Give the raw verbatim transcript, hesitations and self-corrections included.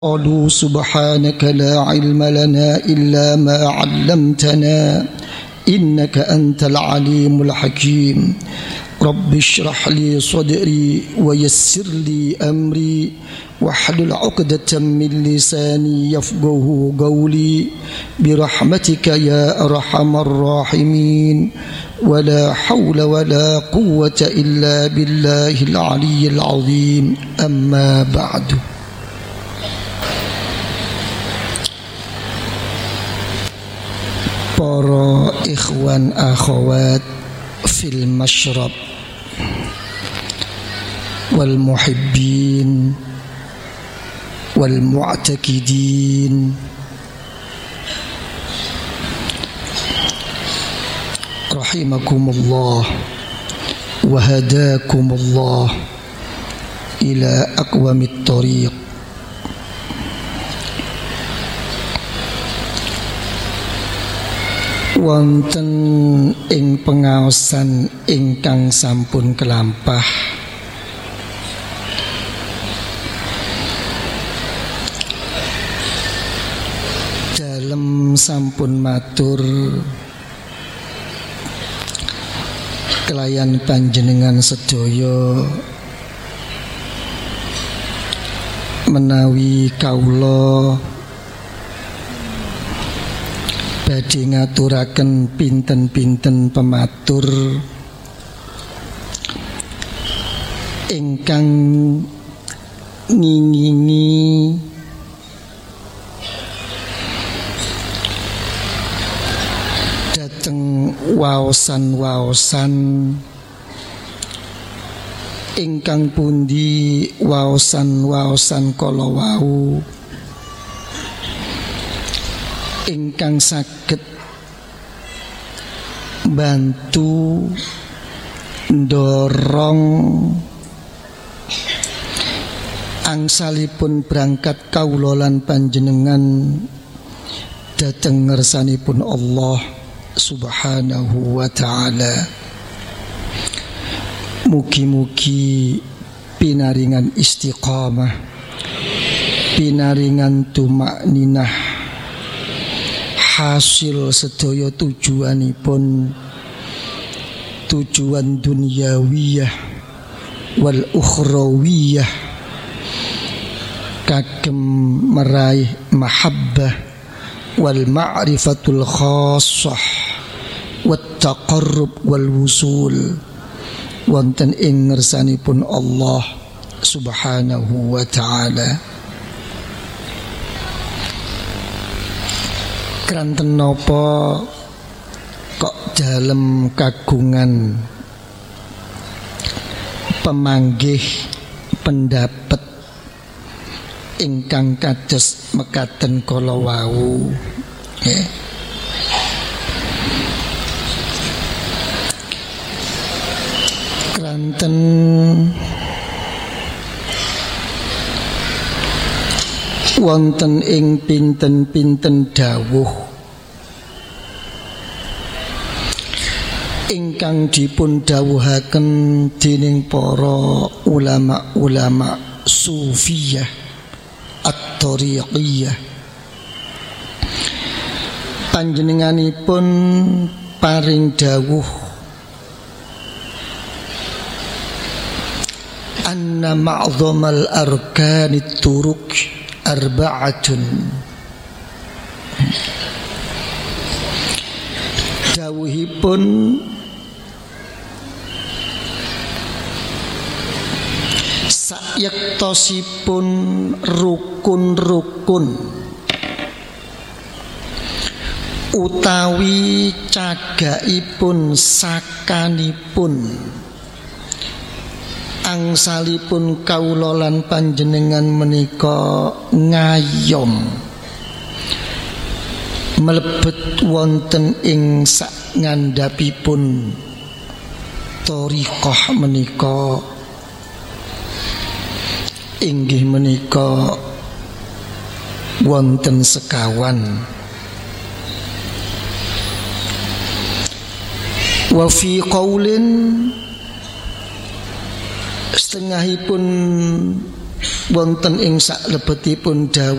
قالوا سبحانك لا علم لنا إلا ما علمتنا إنك أنت العليم الحكيم رب اشرح لي صدري ويسر لي أمري واحلل عقدة من لساني يفقه قولي برحمتك يا أرحم الراحمين ولا حول ولا قوة إلا بالله العلي العظيم أما بعد. Para ikhwan akhwat fil masyrab wal muhibbin wal mu'takidin, rahimakumullah wa hadakumullah ila aqwamit thariq. Wonten ing pengaosan ingkang sampun kelampah dalem sampun matur kelayan panjenengan sedaya menawi kaula badhe ngaturaken pinten-pinten pematur ingkang ngingingi dhateng waosan-waosan ingkang pundi waosan-waosan kala wau ingkang saged bantu ndorong angsalipun berangkat kawula lan panjenengan dhateng ngersanipun Allah Subhanahu wa ta'ala. Mugi-mugi pinaringan istiqamah, pinaringan tumakninah, hasil sedaya tujuanipun tujuan dunyawiyah wal ukhrawiyah kagem meraih mahabbah wal ma'rifatul khassah wat taqarrub wal wusul wonten ing ngersanipun Allah Subhanahu wa ta'ala. Kranten napa kok dalem kagungan pemanggih pendapat ingkang kados mekaten kala wau nggih. Kranten wonten ing pinten-pinten dawuh ingkang dipun dawuhaken dening para ulama-ulama sufiyah at-thariqiyah. Panjenenganipun paring dawuh anna ma'dhamal arkanit turuq arba'atun. Dawuhipun sayektosipun rukun-rukun utawi cagaipun sakanipun angsalipun kawula lan panjenengan menika ngayom mlebet wonten ing sak ngandhapipun thariqah menika inggih menika wonten sekawan. Wa fi qaulin setengahipun wonten ing salebetipun dawuh